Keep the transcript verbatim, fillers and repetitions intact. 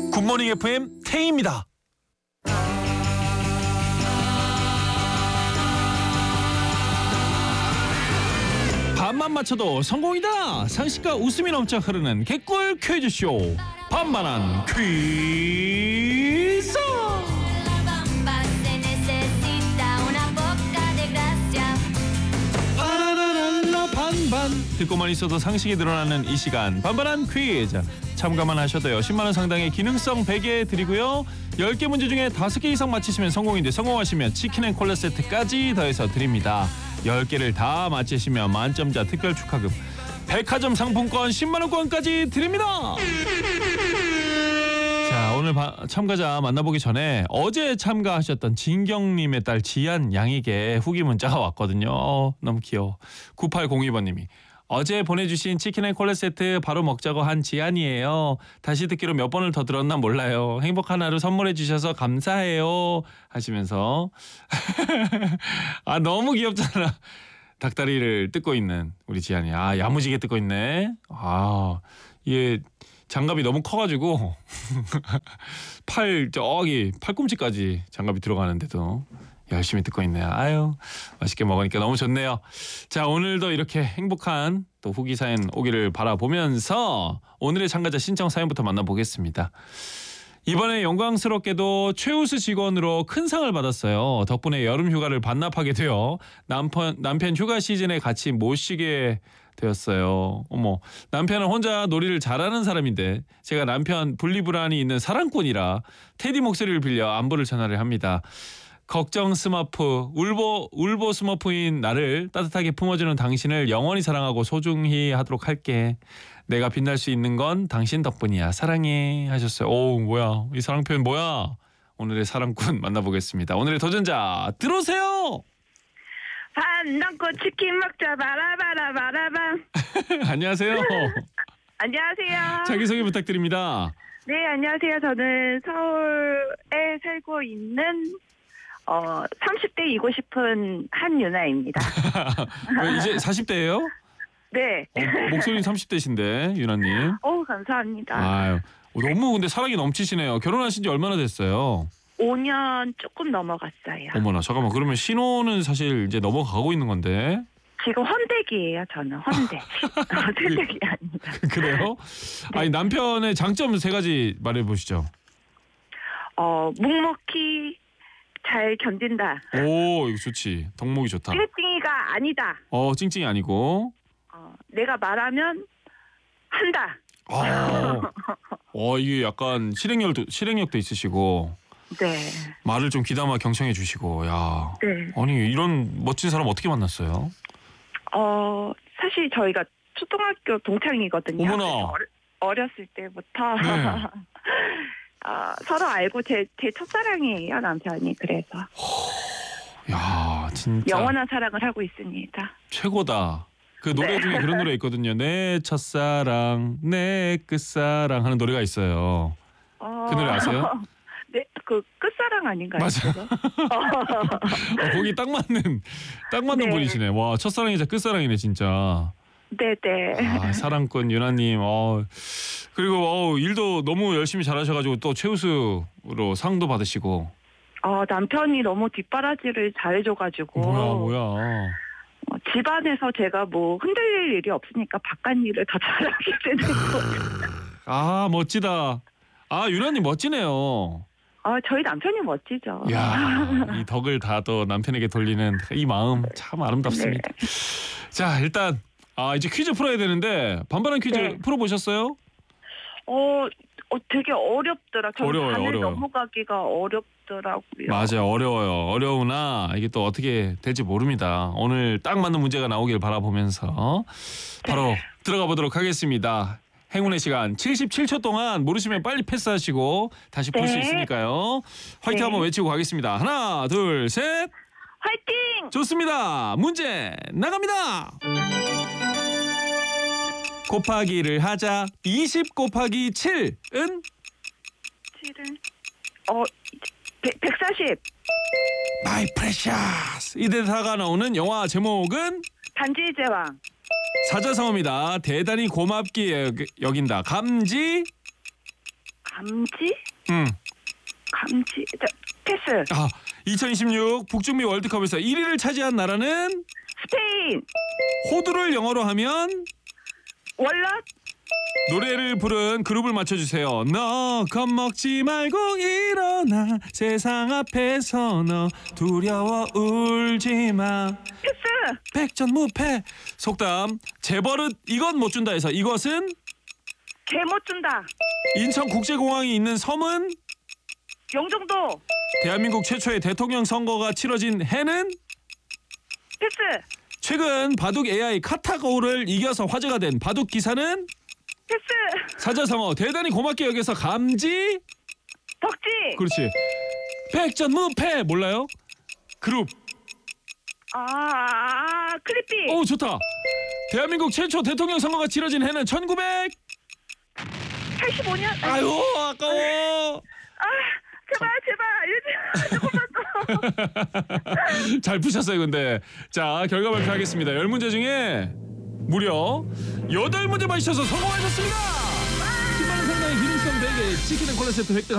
굿모닝 에프엠 태희입니다. 반만 맞춰도 성공이다. 상식과 웃음이 넘쳐 흐르는 개꿀 퀴즈쇼 반반한 퀴즈. 반반 듣고만 있어도 상식이 늘어나는 이 시간 반반한 퀴즈. 참가만 하셔도요 십만 원 상당의 기능성 베개 드리고요 열 개 문제 중에 다섯 개 이상 맞히시면 성공인데 성공하시면 치킨 앤 콜라 세트까지 더해서 드립니다. 열 개를 다 맞히시면 만점자 특별 축하금 백화점 상품권 십만 원권까지 드립니다. 자, 오늘 바, 참가자 만나보기 전에 어제 참가하셨던 진경님의 딸 지안 양에게 후기 문자가 왔거든요. 어, 너무 귀여워. 구팔공이 번님이 어제 보내주신 치킨 앤 콜라 세트 바로 먹자고 한 지안이에요. 다시 듣기로 몇 번을 더 들었나 몰라요. 행복한 하루 선물해 주셔서 감사해요 하시면서 아 너무 귀엽잖아. 닭다리를 뜯고 있는 우리 지안이. 아 야무지게 뜯고 있네. 아 이게 장갑이 너무 커가지고 팔 저기 팔꿈치까지 장갑이 들어가는데도 열심히 듣고 있네요. 아유 맛있게 먹으니까 너무 좋네요. 자 오늘도 이렇게 행복한 또 후기 사연 오기를 바라보면서 오늘의 참가자 신청 사연부터 만나보겠습니다. 이번에 영광스럽게도 최우수 직원으로 큰 상을 받았어요. 덕분에 여름 휴가를 반납하게 되어 남편, 남편 휴가 시즌에 같이 모시게 되었어요. 어머, 남편은 혼자 놀이를 잘하는 사람인데 제가 남편 분리불안이 있는 사랑꾼이라 테디 목소리를 빌려 안부를 전화를 합니다. 걱정 스머프, 울보, 울보 스머프인 나를 따뜻하게 품어주는 당신을 영원히 사랑하고 소중히 하도록 할게. 내가 빛날 수 있는 건 당신 덕분이야. 사랑해 하셨어요. 오 뭐야 이 사랑 표현 뭐야. 오늘의 사랑꾼 만나보겠습니다. 오늘의 도전자 들어오세요. 밥 넣고 치킨 먹자 바라바라 바라밤. 안녕하세요. 안녕하세요. 자기소개 부탁드립니다. 네 안녕하세요. 저는 서울에 살고 있는 어, 삼십 대이고 싶은 한유나입니다. 이제 사십 대예요? 네. 어, 목소리는 삼십 대신데 유나님. 오 감사합니다. 아유, 너무 근데 사랑이 넘치시네요. 결혼하신 지 얼마나 됐어요? 오 년 조금 넘어갔어요. 어머나 잠깐만 그러면 신혼은 사실 이제 넘어가고 있는 건데. 지금 헌댁이에요. 저는 헌댁. 새댁이 아닙니다. 그래요? 네. 아니 남편의 장점 세 가지 말해보시죠. 어 묵묵히 잘 견딘다. 오 이거 좋지. 덕목이 좋다. 찡찡이가 아니다. 어 찡찡이 아니고. 어, 내가 말하면 한다. 아, 어 이게 약간 실행력도 실행력도 있으시고. 네. 말을 좀 귀담아 경청해 주시고. 야. 네. 아니 이런 멋진 사람 어떻게 만났어요? 어 사실 저희가 초등학교 동창이거든요. 어머나. 어려, 어렸을 때부터 네. 어, 서로 알고 제, 제 첫사랑이에요 남편이. 그래서 야 진짜 영원한 사랑을 하고 있습니다. 최고다. 그 노래 네. 중에 그런 노래 있거든요. 내 첫사랑 내 끝사랑 하는 노래가 있어요. 어... 그 노래 아세요? 네, 그 끝사랑 아닌가요? 맞아. 어, 거기 딱 맞는 딱 맞는 네. 분이시네. 와 첫사랑이자 끝사랑이네 진짜. 네네. 아, 사랑꾼 유나님. 어, 그리고 어, 일도 너무 열심히 잘하셔가지고 또 최우수로 상도 받으시고. 어, 남편이 너무 뒷바라지를 잘해줘가지고. 뭐야 뭐야. 어, 집안에서 제가 뭐 흔들릴 일이 없으니까 바깥 일을 더 잘하게 되는 거예요. 아 멋지다. 아 유나님 멋지네요. 아 저희 남편이 멋지죠. 야, 이 덕을 다 또 남편에게 돌리는 이 마음 참 아름답습니다. 네. 자 일단 아 이제 퀴즈 풀어야 되는데 반반한 퀴즈 네. 풀어보셨어요? 어, 어 되게 어렵더라. 저는 어려워요, 반을 어려워요. 넘어가기가 어렵더라고요. 맞아요. 어려워요. 어려우나 이게 또 어떻게 될지 모릅니다. 오늘 딱 맞는 문제가 나오길 바라보면서 바로 네. 들어가 보도록 하겠습니다. 행운의 시간 칠십칠 초 동안 모르시면 빨리 패스하시고 다시 볼 수 네. 있으니까요. 화이팅 네. 한번 외치고 가겠습니다. 하나 둘 셋. 화이팅! 좋습니다. 문제 나갑니다. 곱하기를 하자. 이십 곱하기 칠은? 칠은 어 백, 백사십. 마이 프레셔스. 이 대사가 나오는 영화 제목은? 반지의 제왕. 사자성어입니다. 대단히 고맙게 여긴다. 감지? 감지? 음. 감지? 자, 패스. 아, 이천이십육 북중미 월드컵에서 일 위를 차지한 나라는 스페인. 호두를 영어로 하면 월넛. 노래를 부른 그룹을 맞춰주세요. 너 겁먹지 말고 일어나 세상 앞에서 너 두려워 울지 마. 패스. 백전무패. 속담 재벌은 이건 못 준다 해서 이것은 개 못 준다. 인천국제공항이 있는 섬은 영종도. 대한민국 최초의 대통령 선거가 치러진 해는 패스. 최근 바둑 에이아이 카타고를 이겨서 화제가 된 바둑 기사는 패스. 사자성어 대단히 고맙게 여겨서 감지. 덕지. 그렇지. 백전무패 몰라요? 그룹. 아, 아 클리피. 오 좋다. 대한민국 최초 대통령 선거가 치러진 해는 천구백. 팔십오 년. 아유 아까워. 아, 제발 제발 요즘. 잘 푸셨어요 근데. 자 결과 발표하겠습니다. 열 문제 중에 무려 여덟 문제 맞히셔서 성공하셨습니다. 십 만 원 상당의 기능성 베개 치킨 앤 콜라 세트 획득